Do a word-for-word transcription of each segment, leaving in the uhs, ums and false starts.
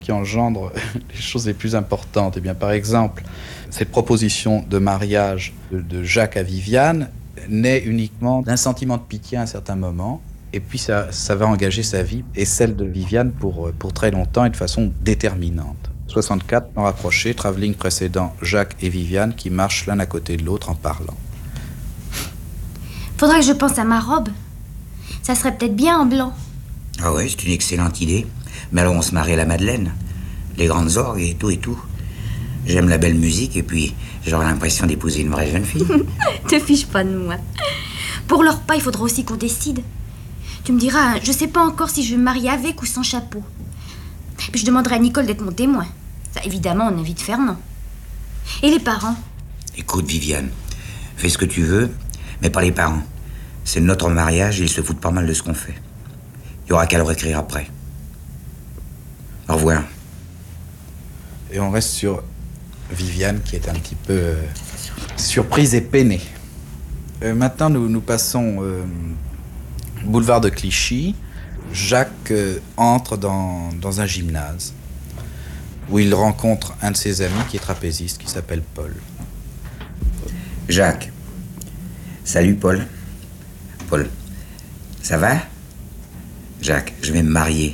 qui engendre les choses les plus importantes. Eh bien, par exemple, cette proposition de mariage de, de Jacques à Viviane naît uniquement d'un sentiment de pitié à un certain moment, et puis ça, ça va engager sa vie et celle de Viviane pour, pour très longtemps et de façon déterminante. soixante-quatre, plan rapproché, travelling précédent, Jacques et Viviane qui marchent l'un à côté de l'autre en parlant. Faudra que je pense à ma robe. Ça serait peut-être bien en blanc. Ah ouais, c'est une excellente idée. Mais alors on se marie à la Madeleine. Les grandes orgues et tout et tout. J'aime la belle musique et puis j'aurai l'impression d'épouser une vraie jeune fille. Te fiche pas de moi. Pour le repas, il faudra aussi qu'on décide. Tu me diras, je sais pas encore si je vais me marier avec ou sans chapeau. Puis je demanderai à Nicole d'être mon témoin. Ça, évidemment, on invite Fernand. Et les parents? Écoute, Viviane, fais ce que tu veux, mais pas les parents. C'est notre mariage et ils se foutent pas mal de ce qu'on fait. Il y aura qu'à leur écrire après. Au revoir. Et on reste sur Viviane qui est un petit peu euh, surprise et peinée. Euh, maintenant, nous, nous passons euh, boulevard de Clichy. Jacques euh, entre dans, dans un gymnase où il rencontre un de ses amis qui est trapéziste, qui s'appelle Paul. Jacques. Salut, Paul. Paul. Ça va? Jacques, je vais me marier.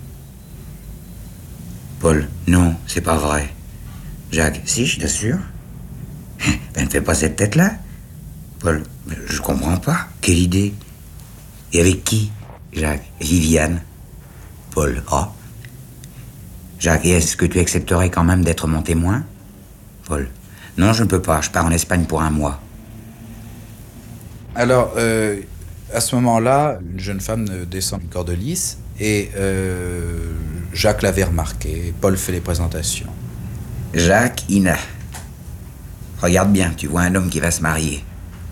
Paul. Non, c'est pas vrai. Jacques. Si, je t'assure. Ben, ne fais pas cette tête-là. Paul. Je comprends pas. Quelle idée? Et avec qui? Jacques. Viviane. Paul. Oh. Jacques, est-ce que tu accepterais quand même d'être mon témoin? Paul. Non, je ne peux pas. Je pars en Espagne pour un mois. Alors, euh, à ce moment-là, une jeune femme descend d'une corde lisse et euh, Jacques l'avait remarqué. Paul fait les présentations. Jacques, Ina. Regarde bien, tu vois un homme qui va se marier.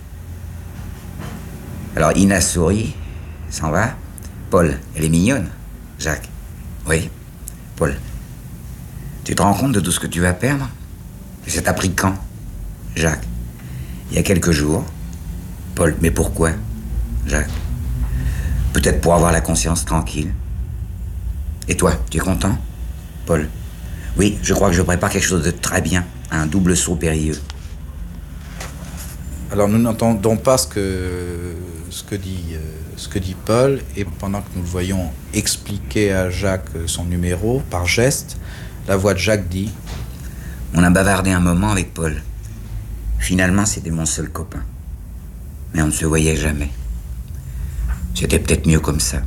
Alors Ina sourit, s'en va. Paul, elle est mignonne. Jacques. Oui. Paul. Tu te rends compte de tout ce que tu vas perdre? Et ça t'a pris quand? Jacques. Il y a quelques jours. Paul. Mais pourquoi? Jacques. Peut-être pour avoir la conscience tranquille. Et toi, tu es content? Paul. Oui, je crois que je prépare quelque chose de très bien. Un double saut périlleux. Alors nous n'entendons pas ce que, ce, que dit, euh, ce que dit Paul, et pendant que nous le voyons expliquer à Jacques son numéro par geste, la voix de Jacques dit: On a bavardé un moment avec Paul. Finalement, c'était mon seul copain. Mais on ne se voyait jamais. C'était peut-être mieux comme ça.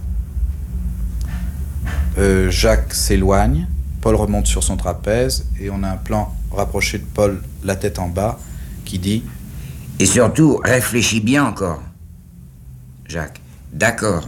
Euh, Jacques s'éloigne, Paul remonte sur son trapèze, et on a un plan rapproché de Paul, la tête en bas, qui dit: Et surtout, réfléchis bien encore. Jacques. D'accord.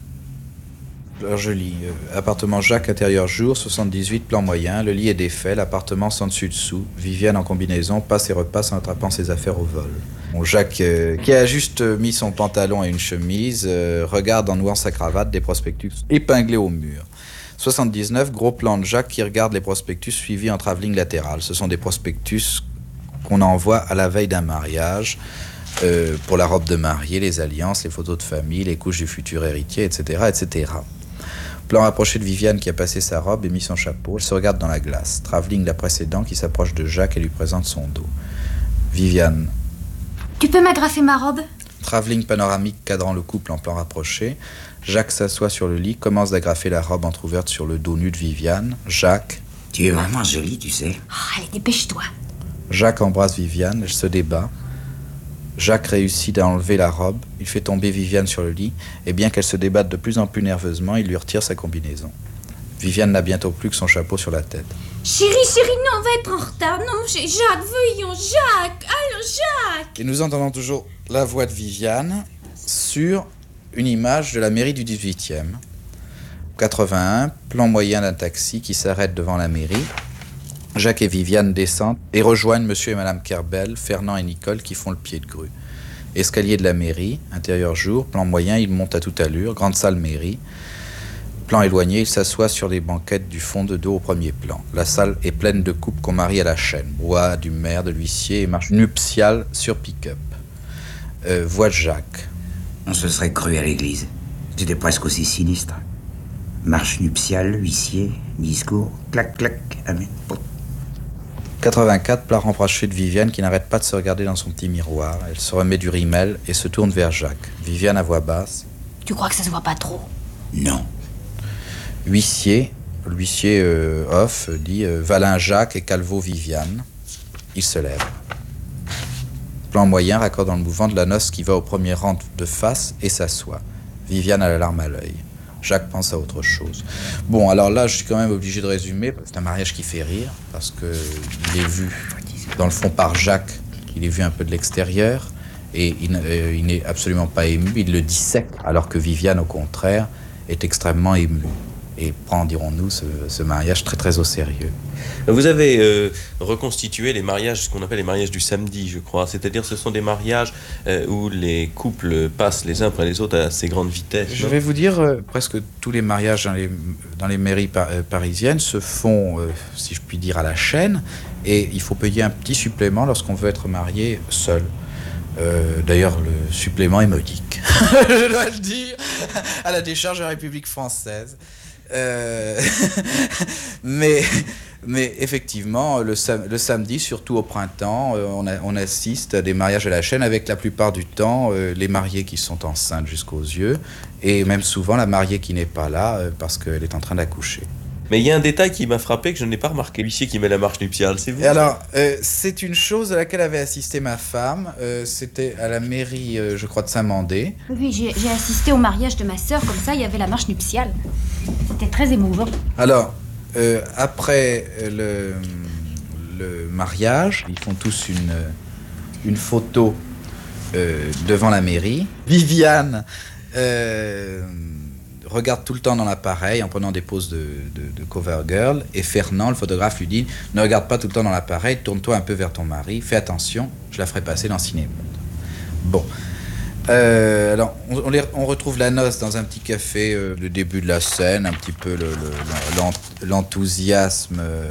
Alors je lis. Euh, appartement Jacques, intérieur jour, soixante-dix-huit, plan moyen. Le lit est défait, l'appartement sans dessus-dessous. Viviane en combinaison passe et repasse en attrapant ses affaires au vol. Bon, Jacques, euh, qui a juste mis son pantalon et une chemise, euh, regarde en nouant sa cravate des prospectus épinglés au mur. soixante-dix-neuf, gros plan de Jacques qui regarde les prospectus suivis en travelling latéral. Ce sont des prospectus qu'on envoie à la veille d'un mariage, euh, pour la robe de mariée, les alliances, les photos de famille, les couches du futur héritier, et cetera, et cetera. Plan rapproché de Viviane qui a passé sa robe et mis son chapeau. Elle se regarde dans la glace. Travelling la précédent qui s'approche de Jacques et lui présente son dos. Viviane. Tu peux m'agrafer ma robe? Travelling panoramique cadrant le couple en plan rapproché. Jacques s'assoit sur le lit, commence d'agrafer la robe entrouverte sur le dos nu de Viviane. Jacques. Tu es vraiment jolie, tu sais. Oh, allez, dépêche-toi. Jacques embrasse Viviane, elle se débat. Jacques réussit à enlever la robe, il fait tomber Viviane sur le lit, et bien qu'elle se débatte de plus en plus nerveusement, il lui retire sa combinaison. Viviane n'a bientôt plus que son chapeau sur la tête. Chérie, chérie, non, on va être en retard. Non, j'ai- Jacques, voyons, Jacques. Allons, Jacques. Et nous entendons toujours la voix de Viviane sur une image de la mairie du dix-huitième. quatre-vingt-un, plan moyen d'un taxi qui s'arrête devant la mairie. Jacques et Viviane descendent et rejoignent monsieur et madame Kerbel, Fernand et Nicole qui font le pied de grue. Escalier de la mairie, intérieur jour, plan moyen, ils montent à toute allure, grande salle mairie. Plan éloigné, ils s'assoient sur les banquettes du fond de dos au premier plan. La salle est pleine de couples qu'on marie à la chaîne. Bois, du maire, de l'huissier et marche nuptiale sur pick-up. Euh, voix de Jacques. On se serait cru à l'église. C'était presque aussi sinistre. Marche nuptiale, huissier, discours, clac, clac, amen. quatre-vingt-quatre, plan rapproché de Viviane qui n'arrête pas de se regarder dans son petit miroir. Elle se remet du rimel et se tourne vers Jacques. Viviane à voix basse. Tu crois que ça se voit pas trop? Non. Huissier, l'huissier euh, off dit euh, Valin Jacques et Calvo Viviane. Il se lève. Plan moyen, raccord dans le mouvement de la noce qui va au premier rang de face et s'assoit. Viviane a la larme à l'œil. Jacques pense à autre chose. Bon, alors là, je suis quand même obligé de résumer. C'est un mariage qui fait rire, parce qu'il est vu, dans le fond, par Jacques. Il est vu un peu de l'extérieur, et il, euh, il n'est absolument pas ému. Il le dissèque, alors que Viviane, au contraire, est extrêmement émue. Et prend, dirons-nous, ce, ce mariage très très au sérieux. Vous avez euh, reconstitué les mariages, ce qu'on appelle les mariages du samedi, je crois. C'est-à-dire ce sont des mariages euh, où les couples passent les uns après les autres à assez grande vitesse. Je vais vous dire, euh, presque tous les mariages dans les, dans les mairies par, euh, parisiennes se font, euh, si je puis dire, à la chaîne. Et il faut payer un petit supplément lorsqu'on veut être marié seul. Euh, d'ailleurs, le supplément est modique. Je dois le dire, à la décharge de la République française. Euh, mais, mais effectivement, le, sam- le samedi, surtout au printemps, euh, on, a, on assiste à des mariages à la chaîne avec la plupart du temps euh, les mariées qui sont enceintes jusqu'aux yeux et même souvent la mariée qui n'est pas là euh, parce qu'elle est en train d'accoucher. Mais il y a un détail qui m'a frappé que je n'ai pas remarqué. L'huissier qui met la marche nuptiale, c'est vous? Et alors, euh, c'est une chose à laquelle avait assisté ma femme. Euh, c'était à la mairie, euh, je crois, de Saint-Mandé. Oui, j'ai, j'ai assisté au mariage de ma sœur, comme ça, il y avait la marche nuptiale. C'était très émouvant. Alors, euh, après le, le mariage, ils font tous une, une photo euh, devant la mairie. Viviane euh, regarde tout le temps dans l'appareil en prenant des poses de, de, de cover girl. Et Fernand, le photographe, lui dit « Ne regarde pas tout le temps dans l'appareil, tourne-toi un peu vers ton mari, fais attention, je la ferai passer dans Cinémonde. » Bon. Euh, alors, on, on, les, on retrouve la noce dans un petit café, euh, le début de la scène, un petit peu le, le, l'ent, l'enthousiasme euh,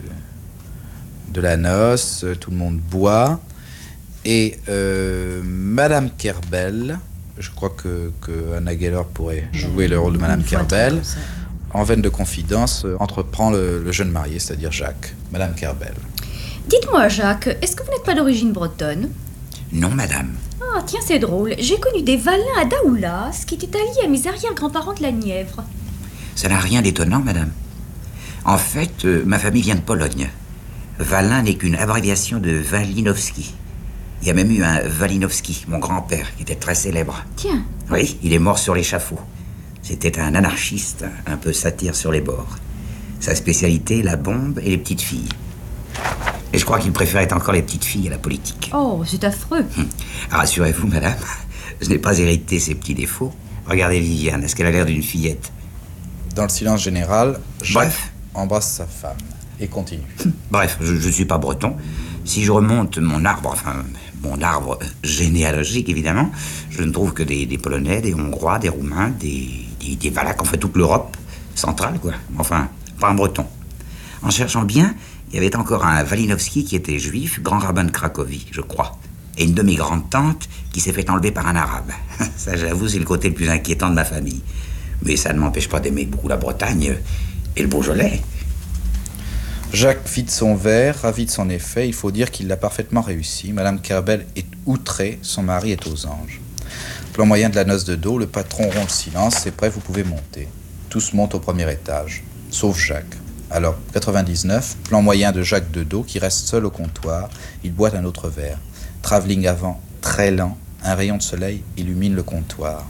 de la noce, euh, tout le monde boit. Et euh, Madame Kerbel, je crois que, que Anna Geller pourrait jouer le rôle de Madame Kerbel, en veine de confidence, euh, entreprend le, le jeune marié, c'est-à-dire Jacques. Madame Kerbel. Dites-moi, Jacques, est-ce que vous n'êtes pas d'origine bretonne? Non, madame. Ah, tiens, c'est drôle. J'ai connu des Valins à Daoulas qui étaient alliés à mes arrière-grands-parents de la Nièvre. Ça n'a rien d'étonnant, madame. En fait, euh, ma famille vient de Pologne. Valin n'est qu'une abréviation de Walinowski. Il y a même eu un Walinowski, mon grand-père, qui était très célèbre. Tiens. Oui, il est mort sur l'échafaud. C'était un anarchiste, un peu satire sur les bords. Sa spécialité, la bombe et les petites filles. Et je crois qu'il préférait encore les petites filles à la politique. Oh, c'est affreux. Hum. Rassurez-vous, madame, je n'ai pas hérité ses petits défauts. Regardez Viviane, est-ce qu'elle a l'air d'une fillette? Dans le silence général, Jacques Bref. embrasse sa femme et continue. Bref, je ne suis pas breton. Si je remonte mon arbre, enfin, mon arbre généalogique, évidemment, je ne trouve que des, des Polonais, des Hongrois, des Roumains, des, des, des Valaques, enfin, toute l'Europe centrale, quoi. Enfin, pas un breton. En cherchant bien, il y avait encore un Walinowski qui était juif, grand rabbin de Cracovie, je crois. Et une de mes grandes tantes qui s'est fait enlever par un arabe. Ça, j'avoue, c'est le côté le plus inquiétant de ma famille. Mais ça ne m'empêche pas d'aimer beaucoup la Bretagne et le Beaujolais. Jacques vide son verre, ravi de son effet. Il faut dire qu'il l'a parfaitement réussi. Madame Kerbel est outrée, son mari est aux anges. Plan moyen de la noce de dos, le patron rompt le silence. C'est prêt, vous pouvez monter. Tous montent au premier étage, sauf Jacques. Alors, quatre-vingt-dix-neuf, plan moyen de Jacques de dos qui reste seul au comptoir. Il boit un autre verre. Travelling avant, très lent, un rayon de soleil illumine le comptoir.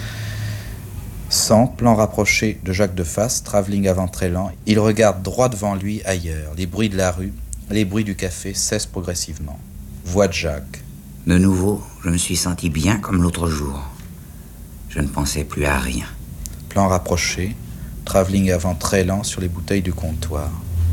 cent, plan rapproché de Jacques de face, travelling avant très lent. Il regarde droit devant lui ailleurs. Les bruits de la rue, les bruits du café cessent progressivement. Voix de Jacques. De nouveau, je me suis senti bien comme l'autre jour. Je ne pensais plus à rien. Plan rapproché, travelling avant très lent sur les bouteilles du comptoir.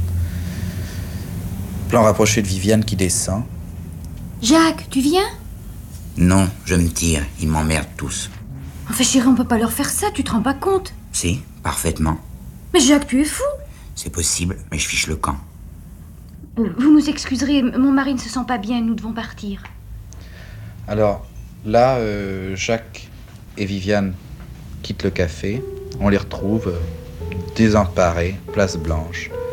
Plan rapproché de Viviane qui descend. Jacques, tu viens? Non, je me tire. Ils m'emmerdent tous. Enfin, chérie, on peut pas leur faire ça, tu te rends pas compte? Si, parfaitement. Mais Jacques, tu es fou. C'est possible, mais je fiche le camp. Euh, Vous nous excuserez, mon mari ne se sent pas bien, nous devons partir. Alors, là, euh, Jacques et Viviane quittent le café. On les retrouve euh, désemparé, place blanche.